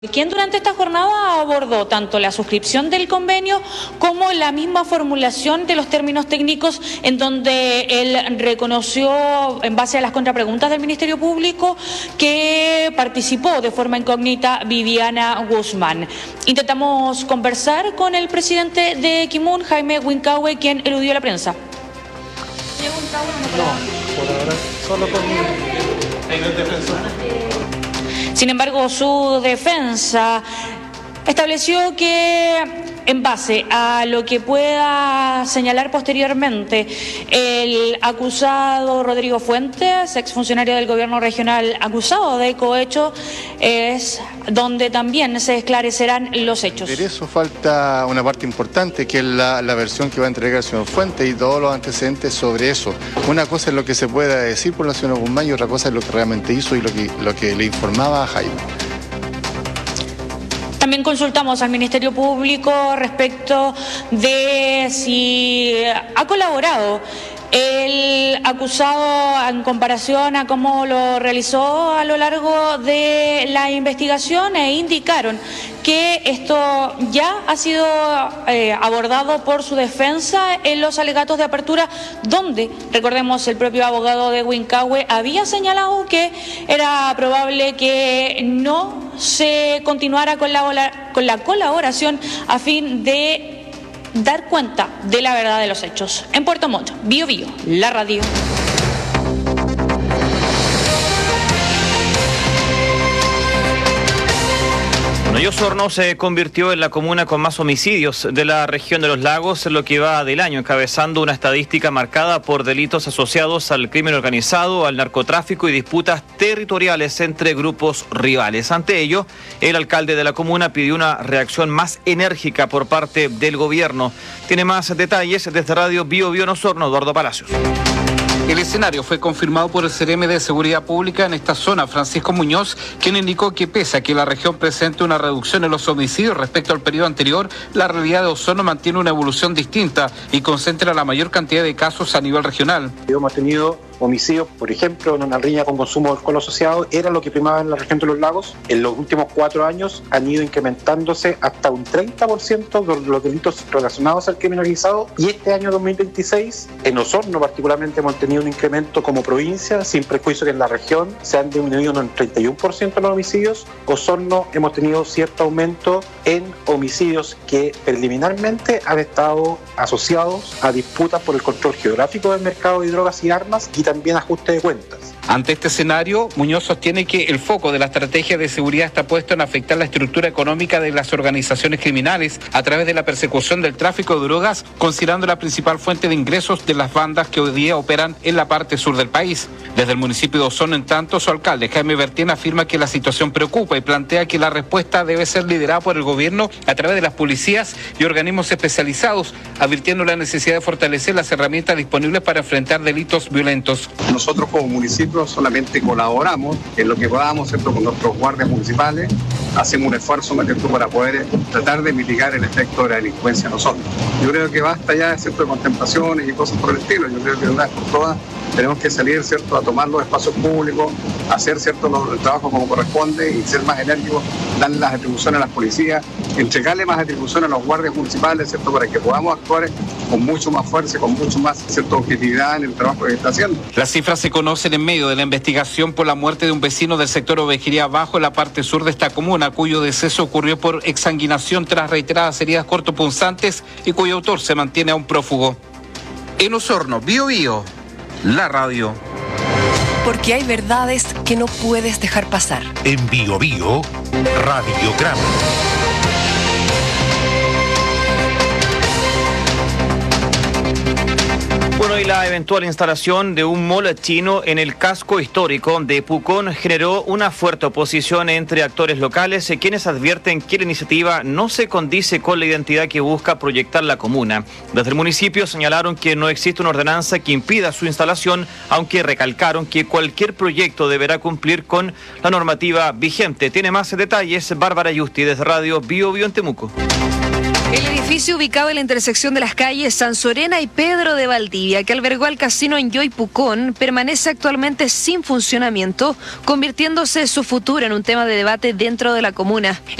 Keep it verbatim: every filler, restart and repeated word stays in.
Quien durante esta jornada abordó tanto la suscripción del convenio como la misma formulación de los términos técnicos, en donde él reconoció, en base a las contrapreguntas del Ministerio Público, que participó de forma incógnita Viviana Guzmán. Intentamos conversar con el presidente de Equimun, Jaime Wincahue, quien eludió la prensa. No, por ahora solo con el defensor. Sin embargo, su defensa estableció que, en base a lo que pueda señalar posteriormente el acusado Rodrigo Fuentes, exfuncionario del gobierno regional acusado de cohecho, es donde también se esclarecerán los hechos. De eso falta una parte importante, que es la, la versión que va a entregar el señor Fuentes y todos los antecedentes sobre eso. Una cosa es lo que se pueda decir por la señora Guzmán y otra cosa es lo que realmente hizo y lo que, lo que le informaba a Jaime. También consultamos al Ministerio Público respecto de si ha colaborado el acusado en comparación a cómo lo realizó a lo largo de la investigación, e indicaron que esto ya ha sido eh, abordado por su defensa en los alegatos de apertura, donde, recordemos, el propio abogado de Wincahue había señalado que era probable que no se continuara con la, con la colaboración a fin de dar cuenta de la verdad de los hechos. En Puerto Montt, Bio Bio, la radio. Bueno, Osorno se convirtió en la comuna con más homicidios de la región de los lagos en lo que va del año, encabezando una estadística marcada por delitos asociados al crimen organizado, al narcotráfico y disputas territoriales entre grupos rivales. Ante ello, el alcalde de la comuna pidió una reacción más enérgica por parte del gobierno. Tiene más detalles desde Radio Bio Bio en Osorno, Eduardo Palacios. El escenario fue confirmado por el C R M de Seguridad Pública en esta zona, Francisco Muñoz, quien indicó que pese a que la región presente una reducción en los homicidios respecto al periodo anterior, la realidad de Osorno mantiene una evolución distinta y concentra la mayor cantidad de casos a nivel regional. Hemos tenido homicidios, por ejemplo, en una riña con consumo de alcohol asociado, era lo que primaba en la región de los lagos. En los últimos cuatro años han ido incrementándose hasta un treinta por ciento de los delitos relacionados al crimen organizado, y este año dos mil veintiséis, en Osorno particularmente, hemos tenido un incremento como provincia, sin prejuicio que en la región se han disminuido en un treinta y uno por ciento los homicidios. Osorno hemos tenido cierto aumento en homicidios que preliminarmente han estado asociados a disputas por el control geográfico del mercado de drogas y armas y también ajuste de cuentas. Ante este escenario, Muñoz sostiene que el foco de la estrategia de seguridad está puesto en afectar la estructura económica de las organizaciones criminales a través de la persecución del tráfico de drogas, considerando la principal fuente de ingresos de las bandas que hoy día operan en la parte sur del país. Desde el municipio de Osorno, en tanto, su alcalde, Jaime Bertien, afirma que la situación preocupa y plantea que la respuesta debe ser liderada por el gobierno a través de las policías y organismos especializados, advirtiendo la necesidad de fortalecer las herramientas disponibles para enfrentar delitos violentos. Nosotros como municipio solamente colaboramos en lo que podamos, ¿cierto?, con nuestros guardias municipales. Hacemos un esfuerzo, ¿cierto?, para poder tratar de mitigar el efecto de la delincuencia en nosotros. Yo creo que basta ya, ¿cierto?, de contemplaciones y cosas por el estilo. Yo creo que de una vez por todas tenemos que salir, ¿cierto?, a tomar los espacios públicos, hacer, ¿cierto?, los, el trabajo como corresponde y ser más enérgicos, darle las atribuciones a las policías, entregarle más atribuciones a los guardias municipales, ¿cierto?, para que podamos actuar con mucho más fuerza, con mucho más, ¿cierto?, objetividad en el trabajo que está haciendo. Las cifras se conocen en medio de la investigación por la muerte de un vecino del sector Ovejería Bajo en la parte sur de esta comuna, cuyo deceso ocurrió por exsanguinación tras reiteradas heridas cortopunzantes y cuyo autor se mantiene aún prófugo. En Osorno, Bio Bio, la radio. Porque hay verdades que no puedes dejar pasar. En Bio Bio, Radiograma. Bueno, y la eventual instalación de un mall chino en el casco histórico de Pucón generó una fuerte oposición entre actores locales, quienes advierten que la iniciativa no se condice con la identidad que busca proyectar la comuna. Desde el municipio señalaron que no existe una ordenanza que impida su instalación, aunque recalcaron que cualquier proyecto deberá cumplir con la normativa vigente. Tiene más detalles Bárbara Yusti desde Radio Bio Bio en Temuco. El edificio ubicado en la intersección de las calles San Sorena y Pedro de Valdivia, que albergó al casino Enjoy Pucón, permanece actualmente sin funcionamiento, convirtiéndose su futuro en un tema de debate dentro de la comuna.